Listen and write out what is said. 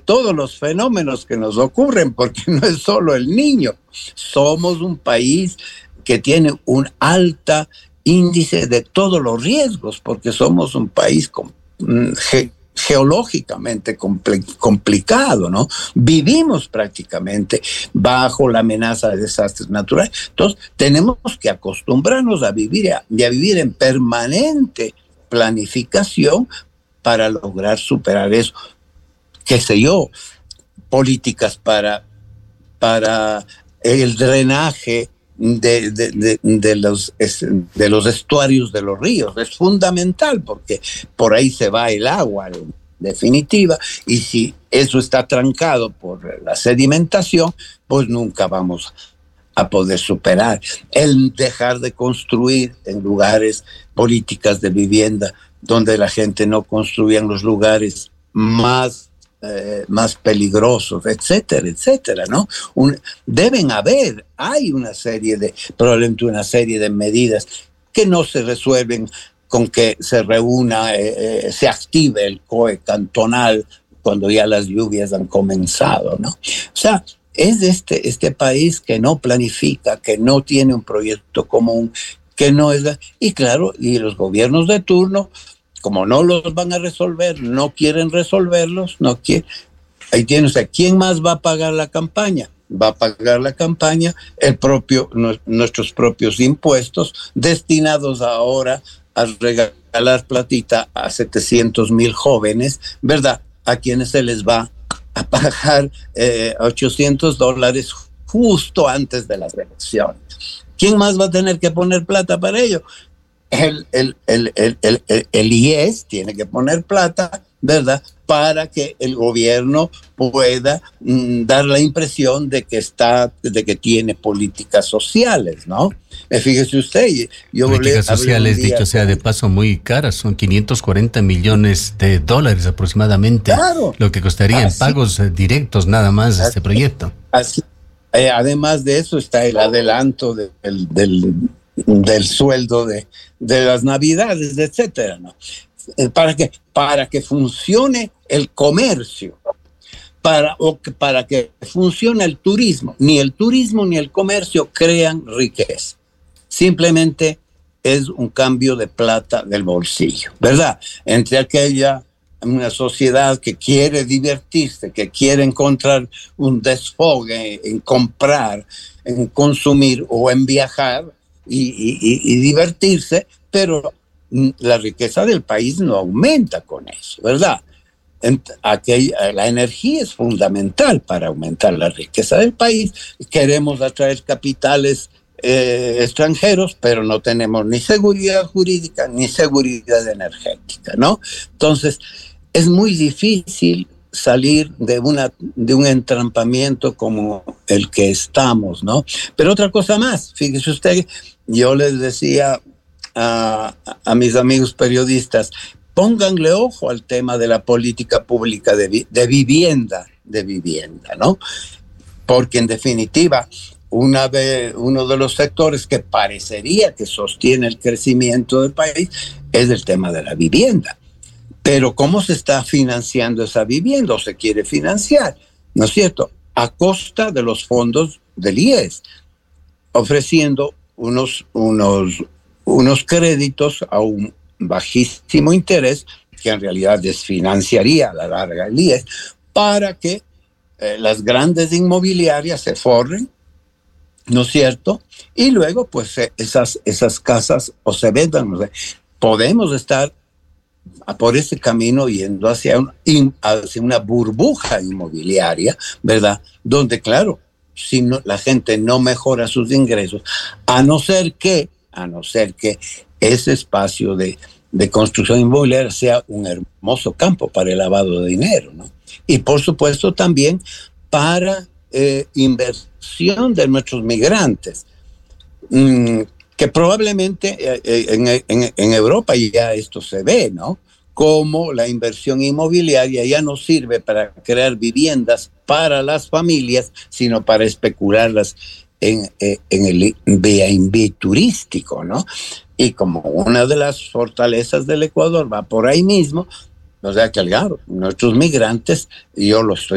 todos los fenómenos que nos ocurren, porque no es solo el niño. Somos un país que tiene un alto índice de todos los riesgos, porque somos un país geológicamente complicado, ¿no? Vivimos prácticamente bajo la amenaza de desastres naturales. Entonces, tenemos que acostumbrarnos a vivir en permanente planificación para lograr superar eso. Qué sé yo, políticas para el drenaje de los estuarios de los ríos. Es fundamental porque por ahí se va el agua en definitiva, y si eso está trancado por la sedimentación, pues nunca vamos a poder superar. El dejar de construir en lugares, políticas de vivienda donde la gente no construya en los lugares más peligrosos, etcétera, etcétera, ¿no? Probablemente una serie de medidas que no se resuelven con que se reúna, se active el COE cantonal cuando ya las lluvias han comenzado, ¿no? O sea, es este país que no planifica, que no tiene un proyecto común, que no es... Y claro, y los gobiernos de turno, como no los van a resolver, no quieren resolverlos, no quieren. Ahí tiene, o sea, ¿quién más va a pagar la campaña? Va a pagar la campaña nuestros propios impuestos, destinados ahora a regalar platita a 700,000 jóvenes, ¿verdad? A quienes se les va a pagar $800 justo antes de las elecciones. ¿Quién más va a tener que poner plata para ello? El IES tiene que poner plata, ¿verdad?, para que el gobierno pueda dar la impresión de que tiene políticas sociales, ¿no? Fíjese usted, políticas sociales, dicho sea de paso, muy caras, son $540 millones aproximadamente, claro, lo que costaría en pagos directos nada más este proyecto. Así, además de eso está el adelanto del sueldo de las navidades, etcétera, ¿no? Para que funcione el comercio, para que funcione el turismo. Ni el turismo ni el comercio crean riqueza. Simplemente es un cambio de plata del bolsillo, ¿verdad? Entre una sociedad que quiere divertirse, que quiere encontrar un desfogue en comprar, en consumir o en viajar y divertirse, pero la riqueza del país no aumenta con eso, ¿verdad? La energía es fundamental para aumentar la riqueza del país. Queremos atraer capitales extranjeros, pero no tenemos ni seguridad jurídica ni seguridad energética, ¿no? Entonces, es muy difícil salir de un entrampamiento como el que estamos, ¿no? Pero otra cosa más, fíjese usted, yo les decía a mis amigos periodistas, pónganle ojo al tema de la política pública de vivienda, ¿no? Porque en definitiva, uno de los sectores que parecería que sostiene el crecimiento del país es el tema de la vivienda. Pero ¿cómo se está financiando esa vivienda o se quiere financiar? ¿No es cierto? A costa de los fondos del IES, ofreciendo unos créditos a un bajísimo interés que en realidad desfinanciaría a la larga el IES para que las grandes inmobiliarias se forren, ¿no es cierto? Y luego pues esas casas o se vendan. ¿No? Podemos estar por ese camino yendo hacia una burbuja inmobiliaria, ¿verdad? Donde claro, si la gente no mejora sus ingresos, a no ser que ese espacio de construcción inmobiliaria sea un hermoso campo para el lavado de dinero, ¿no? Y por supuesto también para inversión de nuestros migrantes, que probablemente en Europa ya esto se ve, ¿no? Como la inversión inmobiliaria ya no sirve para crear viviendas para las familias, sino para especularlas en el Airbnb turístico, ¿no? Y como una de las fortalezas del Ecuador va por ahí mismo, o sea que claro, nuestros migrantes, yo lo estoy